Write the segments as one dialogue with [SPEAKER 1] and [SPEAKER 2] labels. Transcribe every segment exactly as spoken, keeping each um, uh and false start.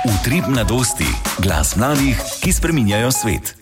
[SPEAKER 1] Utrip mladosti. Glas mladih, ki spreminjajo svet.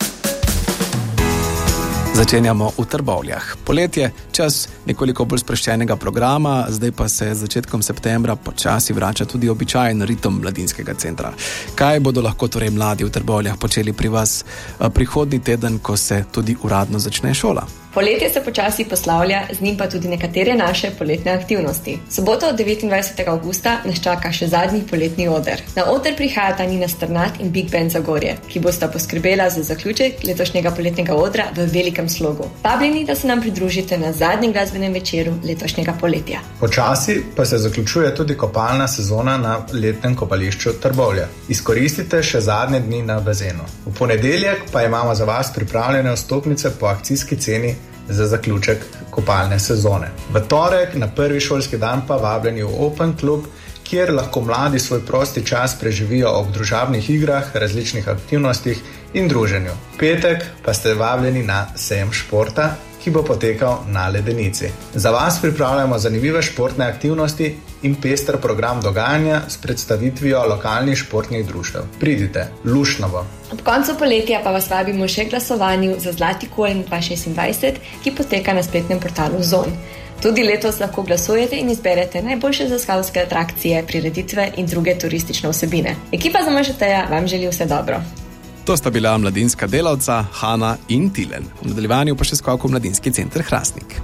[SPEAKER 2] Začenjamo v Trbovljah. Poletje, čas nekoliko bolj sproščenega programa, zdaj pa se z začetkom septembra počasi vrača tudi običajen ritem mladinskega centra. Kaj bodo lahko torej mladi v Trbovljah počeli pri vas prihodnji teden, ko se tudi uradno začne šola?
[SPEAKER 3] Poletje se počasi poslavlja, z njim pa tudi nekatere naše poletne aktivnosti. Soboto devetindvajsetega avgusta nas čaka še zadnji poletni oder. Na oder prihajata Nina Strnad in Big Band Zagorje, ki bosta poskrbela za zaključek letošnjega poletnega odra v velikem slogu. Vabljeni, da se nam pridružite na zadnjem glasbenem večeru letošnjega poletja.
[SPEAKER 4] Počasi pa se zaključuje tudi kopalna sezona na letnem kopališču Trbovlje. Izkoristite še zadnje dni na bazenu. V ponedeljek pa imamo za vas pripravljene vstopnice po akcijski ceni za zaključek kopalne sezone. V torek na prvi šolski dan pa vabljeni v Open Club, kjer lahko mladi svoj prosti čas preživijo ob družabnih igrah, različnih aktivnostih in druženju. Petek pa ste vabljeni na sejem športa, ki bo potekal na Ledenici. Za vas pripravljamo zanimive športne aktivnosti in pester program dogajanja s predstavitvijo lokalnih športnih društev. Pridite, luštno bo.
[SPEAKER 3] Ob koncu poletja pa vas vabimo še k glasovanju za Zlati Kolen dva tisoč šestindvajset, ki poteka na spletnem portalu Zon. Tudi letos lahko glasujete in izberete najboljše zaskalske atrakcije, prireditve in druge turistične vsebine. Ekipa z Mažeteja vam želi vse dobro.
[SPEAKER 2] To sta bila mladinska delavca Hana in Tilen. V nadaljevanju pa še skok v Mladinski center Hrastnik.